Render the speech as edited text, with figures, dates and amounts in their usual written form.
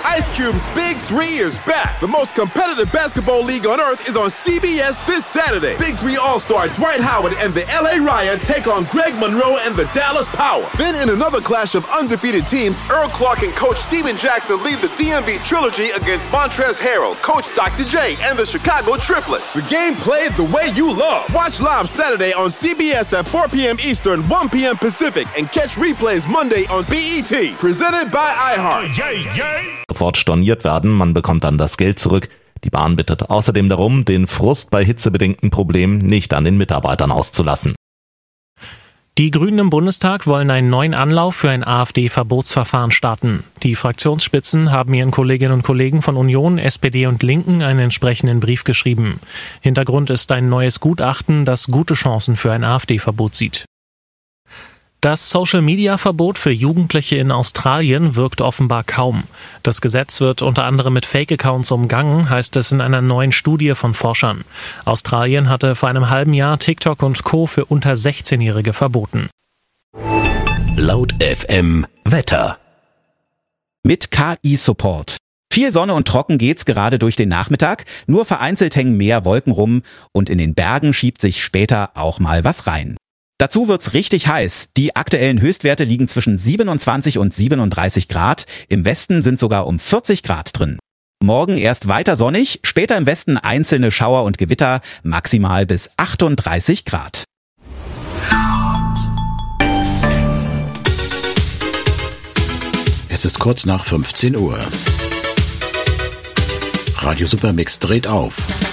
Ice Cube's Big 3 is back. The most competitive basketball league on earth is on CBS this Saturday. Big 3 All-Star Dwight Howard and the LA Ryan take on Greg Monroe and the Dallas Power. Then in another clash of undefeated teams, Earl Clark and Coach Steven Jackson lead the DMV Trilogy against Montrezl Harrell, Coach Dr. J, and the Chicago Triplets. The game played the way you love. Watch live Saturday on CBS at 4 p.m. Eastern, 1 p.m. Pacific, and catch replays Monday on BET. Presented by iHeart. Sofort storniert werden, man bekommt dann das Geld zurück. Die Bahn bittet außerdem darum, den Frust bei hitzebedingten Problemen nicht an den Mitarbeitern auszulassen. Die Grünen im Bundestag wollen einen neuen Anlauf für ein AfD-Verbotsverfahren starten. Die Fraktionsspitzen haben ihren Kolleginnen und Kollegen von Union, SPD und Linken einen entsprechenden Brief geschrieben. Hintergrund ist ein neues Gutachten, das gute Chancen für ein AfD-Verbot sieht. Das Social-Media-Verbot für Jugendliche in Australien wirkt offenbar kaum. Das Gesetz wird unter anderem mit Fake-Accounts umgangen, heißt es in einer neuen Studie von Forschern. Australien hatte vor einem halben Jahr TikTok und Co. für unter 16-Jährige verboten. Laut FM Wetter. Mit KI-Support. Viel Sonne und trocken geht's gerade durch den Nachmittag, nur vereinzelt hängen mehr Wolken rum und in den Bergen schiebt sich später auch mal was rein. Dazu wird's richtig heiß. Die aktuellen Höchstwerte liegen zwischen 27 und 37 Grad. Im Westen sind sogar um 40 Grad drin. Morgen erst weiter sonnig, später im Westen einzelne Schauer und Gewitter, maximal bis 38 Grad. Es ist kurz nach 15 Uhr. Radio Supermix dreht auf.